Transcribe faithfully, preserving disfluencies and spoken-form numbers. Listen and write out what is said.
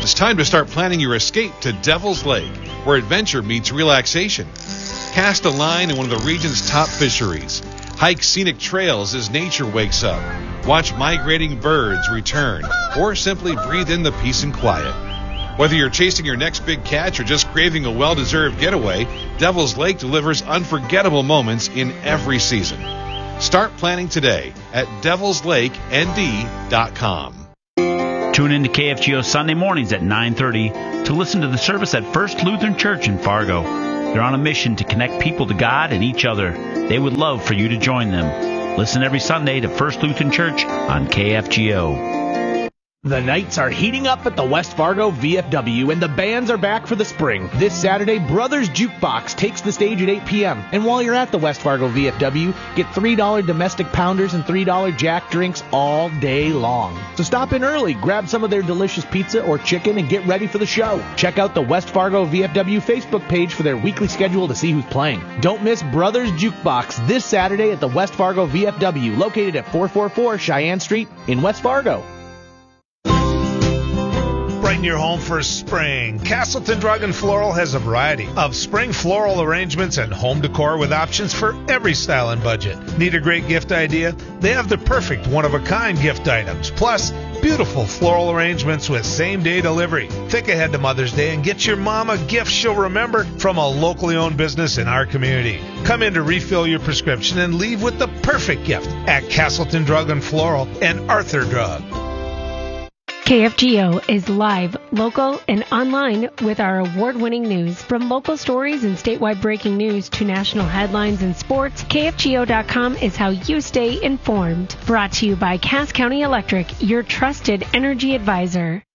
It's time to start planning your escape to Devil's Lake, where adventure meets relaxation. Cast a line in one of the region's top fisheries. Hike scenic trails as nature wakes up. Watch migrating birds return, or simply breathe in the peace and quiet. Whether you're chasing your next big catch or just craving a well-deserved getaway, Devil's Lake delivers unforgettable moments in every season. Start planning today at devils lake n d dot com. Tune in to K F G O Sunday mornings at nine thirty to listen to the service at First Lutheran Church in Fargo. They're on a mission to connect people to God and each other. They would love for you to join them. Listen every Sunday to First Lutheran Church on K F G O. The nights are heating up at the West Fargo V F W, and the bands are back for the spring. This Saturday, Brothers Jukebox takes the stage at eight p.m. And while you're at the West Fargo V F W, get three dollars domestic pounders and three dollars Jack drinks all day long. So stop in early, grab some of their delicious pizza or chicken, and get ready for the show. Check out the West Fargo V F W Facebook page for their weekly schedule to see who's playing. Don't miss Brothers Jukebox this Saturday at the West Fargo V F W, located at four forty-four Cheyenne Street in West Fargo. Brighten your home for spring. Castleton Drug and Floral has a variety of spring floral arrangements and home decor with options for every style and budget. Need a great gift idea? They have the perfect one-of-a-kind gift items, plus beautiful floral arrangements with same-day delivery. Think ahead to Mother's Day and get your mom a gift she'll remember from a locally owned business in our community. Come in to refill your prescription and leave with the perfect gift at Castleton Drug and Floral and Arthur Drug. K F G O is live, local, and online with our award-winning news. From local stories and statewide breaking news to national headlines and sports, K F G O dot com is how you stay informed. Brought to you by Cass County Electric, your trusted energy advisor.